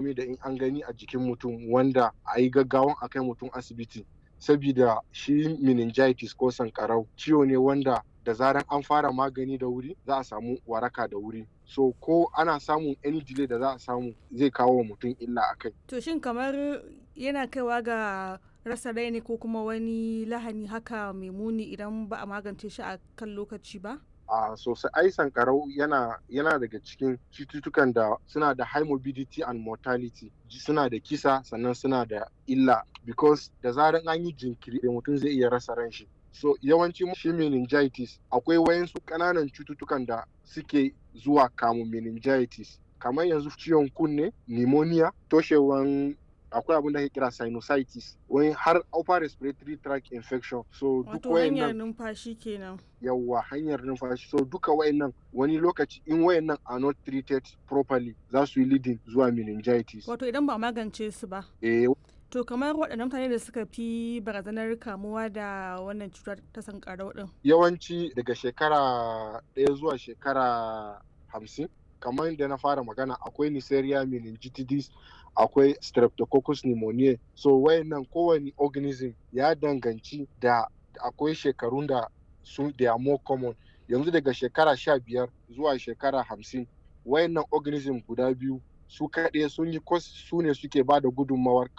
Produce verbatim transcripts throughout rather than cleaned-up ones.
alamomi da in an gani a jikin mutum wanda a yi gaggawan a kai mutum asibiti. Sabida shi meningitis ko sankarau ciwo ne wanda da zaran an fara magani da wuri za a samu waraka da wuri. So ko ana samun any delay da za a samu zai kawo wa mutum illa a kai. To shin kamar yana kaiwa ga rasa rai ne ko kuma wani lahani haka mai muni idan ba a magance shi a kan lokaci ba? A sosai ai sankarau yana yana daga cikin cututtukan da suna da high morbidity and mortality, suna da kisa sannan suna da illa because da zaran an yi jinkiri da mutum zai iya rasa ran shi. So yawanci shi meningitis akwai wayansu ƙananan cututtukan da suke zuwa kamun meningitis kamar yanzu ciwon kunne, pneumonia, toshewan akwai abin da ake kira sinusitis wani har upper respiratory tract infection. So duk Wato hanyar wayannan numfashi kenan. yawwa hanyar numfashi. So duka wayannan wani lokaci in wayannan are not treated properly za su yi leading zuwa meningitis. Wato idan ba a magance su ba. Eh, To kamar waɗannan mutane da suka fi barazanar kamuwa da wannan cutar ta sankarau ɗin. yawanci daga shekara ɗaya zuwa shekara hamsin kamar da na fara magana akwai Neisseria meningitidis, akwai Streptococcus pneumoniae. So wayannan kowane organism ya danganci da akwai shekarun da su they are more common. Yanzu daga shekara sha biyar zuwa shekara hamsin wayannan organism guda biyu su kaɗai sun yi su ne suke ba da gudunmawar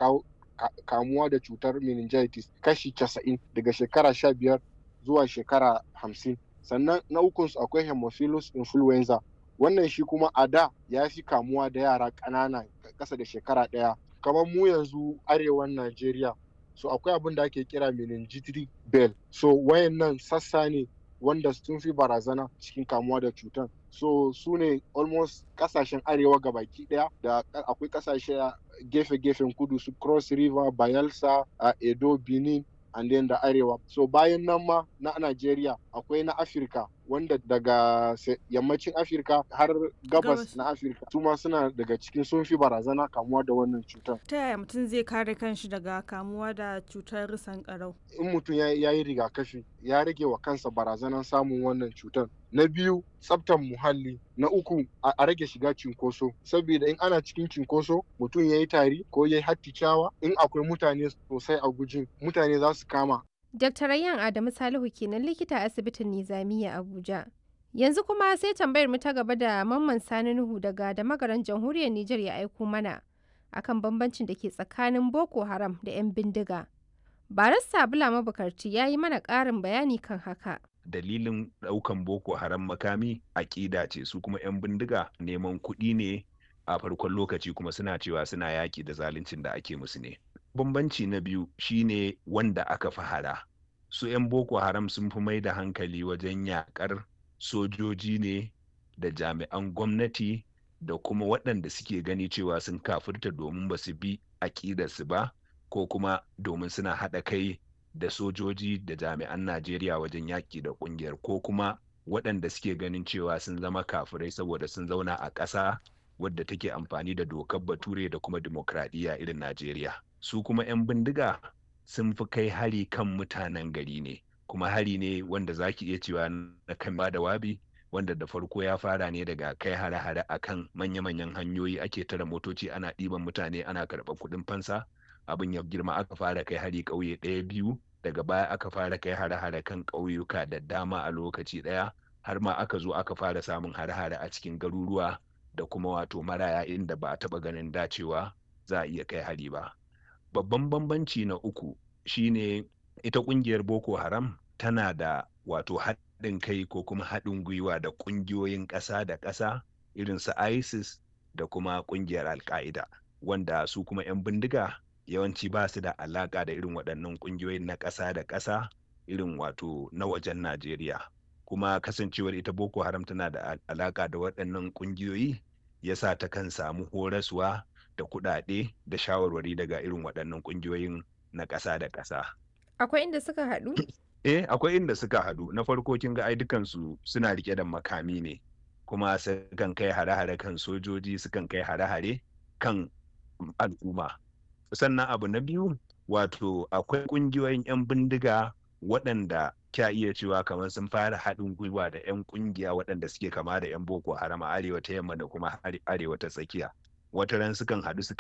kamuwa da cutar meningitis kashi casa'in daga shekara sha biyar zuwa shekara hamsin. Sannan na ukunsu akwai Haemophilus influenza. Wannan shi kuma a da ya fi kamuwa da yara ƙanana ƙasa da shekara ɗaya. Kamar mu yanzu arewan Najeriya, so akwai abin da ake kira meningitis bell. So wayannan sassa ne wanda sun fi barazana cikin kamuwa da cutar. So su ne almost ƙasashen arewa gabaki ɗaya da akwai ƙasashe gefe-gefen kudu su Cross River, Bayelsa, uh, Edo, Benin, and then da arewa. So bayan nan ma na Najeriya akwai na Afirka wanda daga yammacin Afirka har gabas na Afirka su ma suna daga cikin sun fi barazana kamuwa da wannan cutar. Ta yaya mutum zai kare kanshi daga kamuwa da cutar sankarau? In mutum ya yi rigakafi ya rage wa kansa barazanar samun wannan cutar. Na biyu tsaftar muhalli. Na uku a rage shiga cinkoso, saboda in ana cikin cinkoso mutum ya yi tari ko ya yi hatticawa in akwai mutane sosai a gujin mutane za su kama. Dakta Rayyan Adamu Salihu kenan likita a asibitin Nizamiya Abuja. Yanzu kuma sai tambayar mu ta gaba da Mamman Sani Nuhu daga da magaran jamhuriyar Nijar ya aiko mana akan bambancin da ke tsakanin Boko Haram da 'yan bindiga. Barista Bula Mabukarti ya yi mana ƙarin bayani kan haka. Dalilin ɗaukan Boko Haram makami aƙida ce, su kuma 'yan bindiga neman kuɗi ne a farkon lokaci kuma suna cewa suna yaƙi da zaluncin da ake musu ne. Bambanci na biyu shine wanda aka fi hara. Su 'yan Boko Haram sun fi mai da hankali wajen yaƙar sojoji ne da jami'an gwamnati da kuma waɗanda suke gani cewa sun kafirta domin ba su bi aƙidarsu ba ko kuma domin suna haɗa kai da sojoji da jami'an Najeriya wajen yaƙi da ƙungiyar ko kuma waɗanda suke ganin cewa sun zama kafirai saboda sun zauna a ƙasa wadda take amfani da dokar bature da kuma dimokuraɗiyya irin Najeriya. Su kuma 'yan bindiga sun fi kai hari kan mutanen gari ne, kuma hari ne wanda za ki iya cewa na kan ba da wabi wanda da farko ya fara ne daga kai hare-hare a kan manya-manyan hanyoyi ake tara motoci ana ɗiban mutane ana karɓar kuɗin fansa. Abin ya girma aka fara kai hari ƙauye ɗaya biyu daga baya aka fara kai hare-hare kan ƙauyuka da dama a lokaci ɗaya har ma aka zo aka fara samun hare-hare a cikin garuruwa da kuma wato maraya inda ba a taɓa ganin dacewa za a iya kai hari ba. Babban bambanci na uku shine ita ƙungiyar Boko Haram tana da wato haɗin kai ko kuma haɗin gwiwa da ƙungiyoyin ƙasa da ƙasa irin su ISIS da kuma ƙungiyar Al-Qaida, wanda su kuma 'yan bindiga yawanci ba su da alaƙa da irin waɗannan ƙungiyoyin na ƙasa da ƙasa irin wato na wajen Najeriya. Kuma kasancewar ita Boko Haram tana da alaƙa da waɗannan ƙungiyoyi yasa ta kan samu horaswa da kuɗaɗe da shawarwari daga irin waɗannan ƙungiyoyin na ƙasa da ƙasa. Akwai inda suka haɗu? Eh, akwai inda suka haɗu. Na farko kin ga ai dukansu suna riƙe da makami ne, kuma sukan kai hare-hare kan sojoji, sukan kai hare-hare kan al'umma. Sannan abu na biyu, wato akwai ƙungiyoyin 'yan bindiga waɗanda kya iya cewa kamar sun fara haɗin gwiwa da 'yan ƙungiya waɗanda suke kama da 'yan Boko Haram a arewa ta yamma da kuma arewa ta tsakiya. Wataran sukan haɗu su